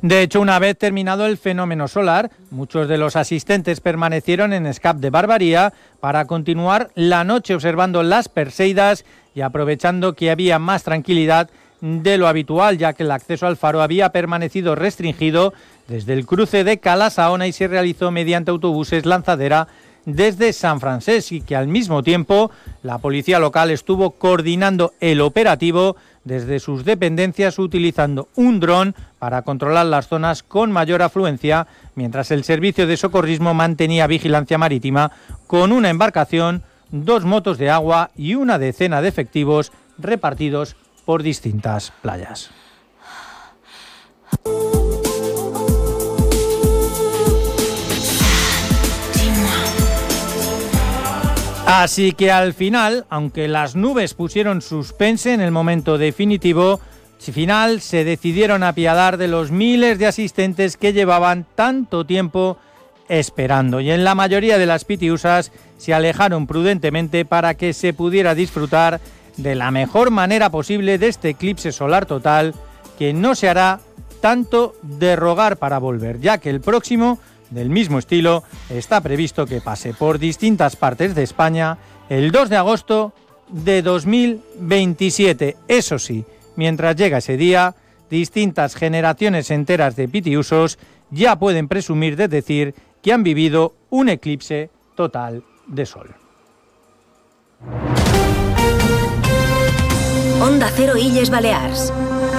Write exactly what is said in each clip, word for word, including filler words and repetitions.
De hecho, una vez terminado el fenómeno solar, muchos de los asistentes permanecieron en Escape de Barbaría para continuar la noche observando las Perseidas y aprovechando que había más tranquilidad de lo habitual, ya que el acceso al faro había permanecido restringido desde el cruce de Cala Saona y se realizó mediante autobuses lanzadera desde San Francesc, y que al mismo tiempo la policía local estuvo coordinando el operativo desde sus dependencias utilizando un dron para controlar las zonas con mayor afluencia, mientras el servicio de socorrismo mantenía vigilancia marítima con una embarcación, dos motos de agua y una decena de efectivos repartidos por distintas playas. Así que al final, aunque las nubes pusieron suspense en el momento definitivo, al final se decidieron apiadar de los miles de asistentes que llevaban tanto tiempo esperando, y en la mayoría de las pitiusas se alejaron prudentemente para que se pudiera disfrutar de la mejor manera posible de este eclipse solar total, que no se hará tanto de rogar para volver, ya que el próximo, del mismo estilo, está previsto que pase por distintas partes de España el dos de agosto de dos mil veintisiete. Eso sí, mientras llega ese día, distintas generaciones enteras de pitiusos ya pueden presumir de decir que han vivido un eclipse total de sol. Onda Cero, Illes Balears.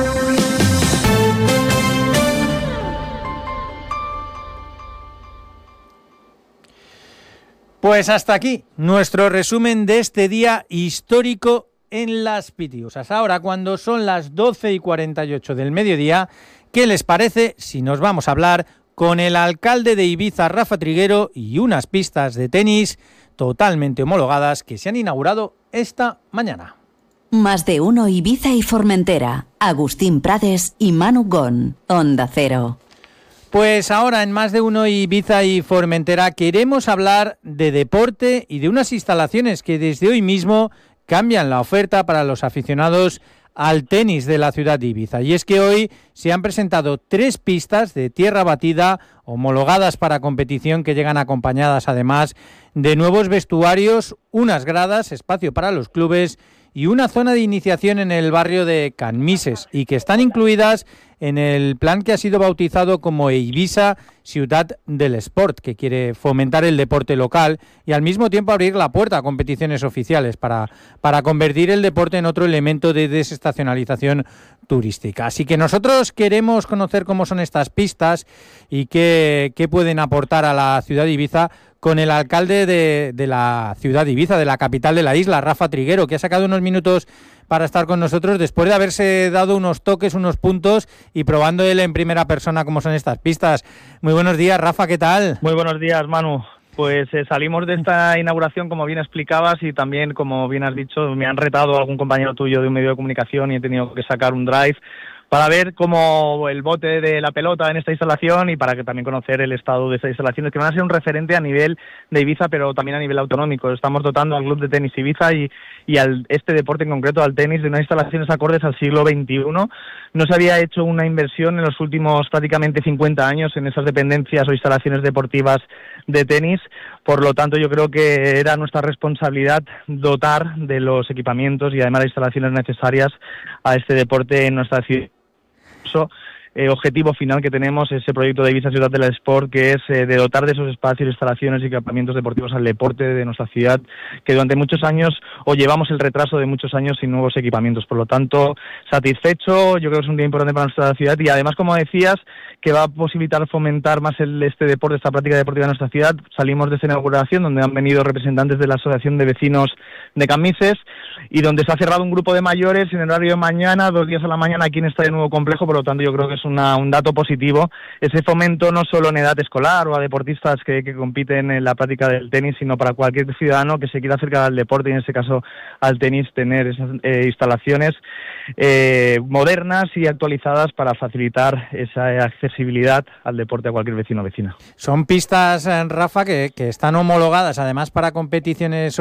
Pues hasta aquí nuestro resumen de este día histórico en las pitiusas. Ahora, cuando son las doce y cuarenta y ocho del mediodía, ¿qué les parece si nos vamos a hablar con el alcalde de Ibiza, Rafa Triguero, y unas pistas de tenis totalmente homologadas que se han inaugurado esta mañana? Más de uno Ibiza y Formentera. Agustín Prades y Manu Gon. Onda Cero. Pues ahora en Más de uno Ibiza y Formentera queremos hablar de deporte y de unas instalaciones que desde hoy mismo cambian la oferta para los aficionados al tenis de la ciudad de Ibiza. Y es que hoy se han presentado tres pistas de tierra batida homologadas para competición, que llegan acompañadas además de nuevos vestuarios, unas gradas, espacio para los clubes y una zona de iniciación en el barrio de Canmises, y que están incluidas en el plan que ha sido bautizado como Ibiza Ciudad del Sport, que quiere fomentar el deporte local y al mismo tiempo abrir la puerta a competiciones oficiales para, para convertir el deporte en otro elemento de desestacionalización turística. Así que nosotros queremos conocer cómo son estas pistas y qué, qué pueden aportar a la ciudad de Ibiza, con el alcalde de, de la ciudad de Ibiza, de la capital de la isla, Rafa Triguero, que ha sacado unos minutos para estar con nosotros después de haberse dado unos toques, unos puntos y probando él en primera persona cómo son estas pistas. Muy buenos días, Rafa, ¿qué tal? Muy buenos días, Manu. Pues eh, salimos de esta inauguración, como bien explicabas, y también, como bien has dicho, me han retado algún compañero tuyo de un medio de comunicación y he tenido que sacar un drive para ver cómo el bote de la pelota en esta instalación, y para que también conocer el estado de estas instalaciones, que van a ser un referente a nivel de Ibiza, pero también a nivel autonómico. Estamos dotando al Club de Tenis Ibiza y, y al este deporte en concreto, al tenis, de unas instalaciones acordes al siglo veintiuno. No se había hecho una inversión en los últimos prácticamente cincuenta años en esas dependencias o instalaciones deportivas de tenis. Por lo tanto, yo creo que era nuestra responsabilidad dotar de los equipamientos y además las instalaciones necesarias a este deporte en nuestra ciudad. Eh, objetivo final que tenemos, ese proyecto de Ibiza Ciudad del Sport, que es eh, de dotar de esos espacios, instalaciones y equipamientos deportivos al deporte de nuestra ciudad, que durante muchos años, o llevamos el retraso de muchos años sin nuevos equipamientos. Por lo tanto, satisfecho, yo creo que es un día importante para nuestra ciudad, y además, como decías, que va a posibilitar fomentar más el, este deporte, esta práctica deportiva en nuestra ciudad. Salimos de esa inauguración donde han venido representantes de la Asociación de Vecinos de Canmises, y donde se ha cerrado un grupo de mayores en el horario de mañana, dos días a la mañana aquí en este nuevo complejo. Por lo tanto, yo creo que es una, un dato positivo, ese fomento no solo en edad escolar o a deportistas que, que compiten en la práctica del tenis, sino para cualquier ciudadano que se quiera acercar al deporte, y en este caso al tenis, tener esas eh, instalaciones eh, modernas y actualizadas para facilitar esa accesibilidad al deporte a cualquier vecino o vecina. Son pistas, Rafa, que, que están homologadas además para competiciones